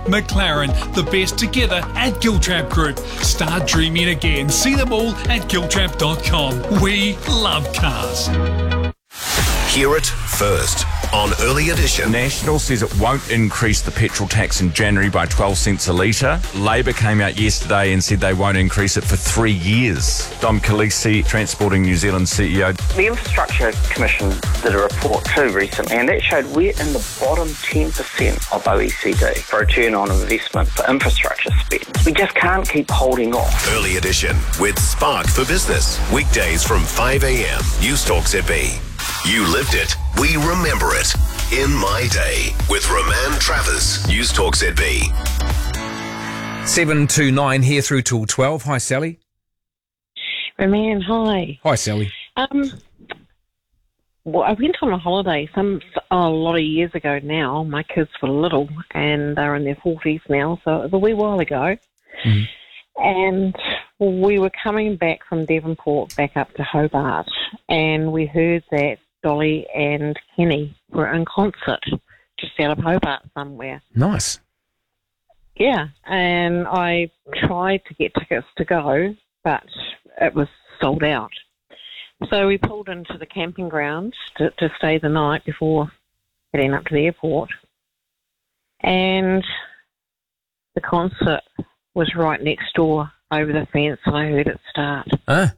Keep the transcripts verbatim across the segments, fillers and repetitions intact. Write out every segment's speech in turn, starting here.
McLaren, the best together at Giltrap Group. Start dreaming again. See them all at giltrap dot com. We love cars. Hear it first on Early Edition. National says it won't increase the petrol tax in January by twelve cents a litre. Labor came out yesterday and said they won't increase it for three years. Dom Khaleesi, Transporting New Zealand C E O. The Infrastructure Commission did a report too recently, and that showed we're in the bottom ten percent of O E C D for return on investment for infrastructure spend. We just can't keep holding off. Early Edition with Spark for Business. Weekdays from five a.m. News Talk Z B. You lived it. We remember it. In My Day with Roman Travers. News Talk Z B. seven to nine here through till twelve. Hi, Sally. Roman, hi. Hi, Sally. Um, well, I went on a holiday some oh, a lot of years ago now. My kids were little and they're in their forties now, so it was a wee while ago. Mm-hmm. And we were coming back from Devonport back up to Hobart, and we heard that Dolly and Kenny were in concert just out of Hobart somewhere. Nice. Yeah, and I tried to get tickets to go, but it was sold out. So we pulled into the camping ground to, to stay the night before heading up to the airport. And the concert was right next door over the fence, and I heard it start. Ah.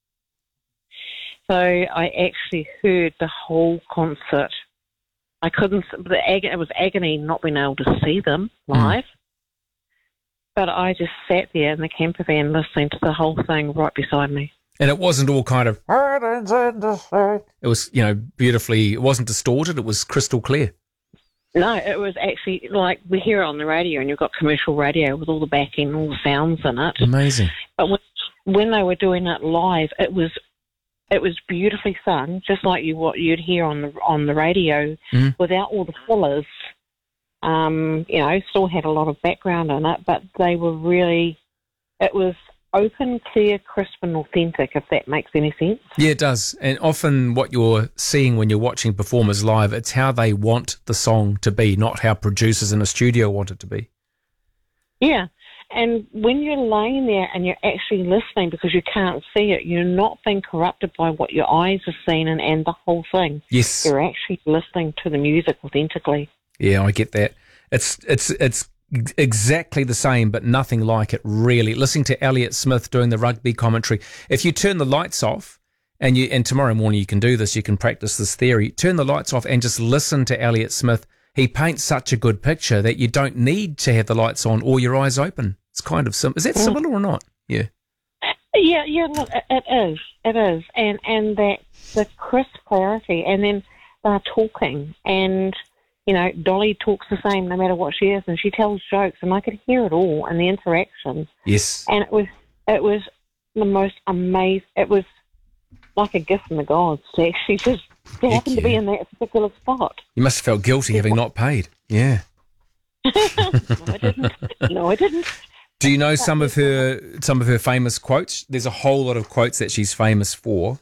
So I actually heard the whole concert. I couldn't, the ag- it was agony not being able to see them live. Mm. But I just sat there in the camper van listening to the whole thing right beside me. And it wasn't all kind of... It was, you know, beautifully... It wasn't distorted. It was crystal clear. No, it was actually like we hear it on the radio, and you've got commercial radio with all the backing and all the sounds in it. Amazing. But when, when they were doing it live, it was it was beautifully sung, just like you what you'd hear on the on the radio, mm. without all the fillers. Um, you know, still had a lot of background in it, but they were really. It was open, clear, crisp, and authentic, if that makes any sense. Yeah, it does. And often what you're seeing when you're watching performers live, it's how they want the song to be, not how producers in a studio want it to be. Yeah. And when you're laying there and you're actually listening because you can't see it, you're not being corrupted by what your eyes are seeing and, and the whole thing. Yes. You're actually listening to the music authentically. Yeah, I get that. It's it's it's exactly the same, but nothing like it, really. Listening to Elliott Smith doing the rugby commentary. If you turn the lights off, and you and tomorrow morning you can do this, you can practice this theory, turn the lights off and just listen to Elliott Smith. He paints such a good picture that you don't need to have the lights on or your eyes open. It's kind of sim- Is that similar or not? Yeah. Yeah, yeah, look, it, it is. It is. And, and that the crisp clarity, and then they're talking, and you know, Dolly talks the same no matter what she is, and she tells jokes, and I could hear it all in the interaction. Yes. And it was it was the most amazing. It was like a gift from the gods to actually just to happen yeah. to be in that particular spot. You must have felt guilty having not paid. Yeah. No, I didn't. No, I didn't. Do you know some of her some of her famous quotes? There's a whole lot of quotes that she's famous for.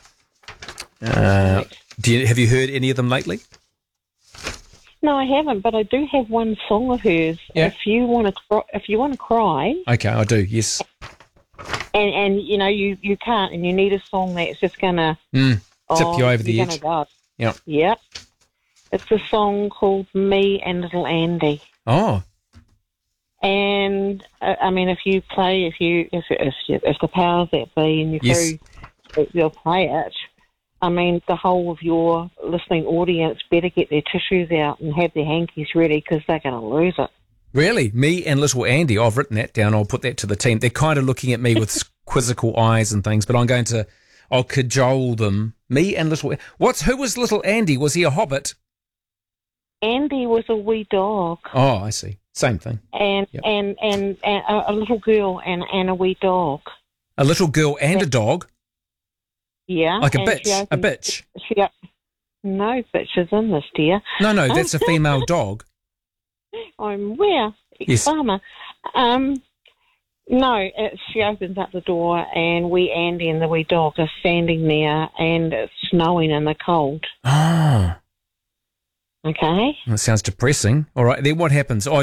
Uh, do you have you heard any of them lately? No, I haven't, but I do have one song of hers. Yeah. If you want to, cry, if you want to cry, okay, I do. Yes. And and you know you, you can't, and you need a song that's just gonna mm, tip oh, you over the you're edge. Gonna go. Yeah. Yep. It's a song called "Me and Little Andy." Oh. And uh, I mean, if you play, if you if if, if the powers that be and your yes. crew, you'll play it. I mean, the whole of your listening audience better get their tissues out and have their hankies ready because they're going to lose it. Really? Me and little Andy, I've written that down. I'll put that to the team. They're kind of looking at me with quizzical eyes and things, but I'm going to, I'll cajole them. Me and little, what's, who was little Andy? Was he a hobbit? Andy was a wee dog. Oh, I see. Same thing. And yep. and, and, and a, a little girl and, and a wee dog. A little girl and a dog? Yeah. Like a bitch, opened, a bitch. She got, no bitches in this, dear. No, no, that's a female dog. I'm aware, ex-farmer. Yes. Um, no, it, she opens up the door and we, Andy and the wee dog, are standing there and it's snowing in the cold. Oh. Okay. That sounds depressing. All right, then what happens? I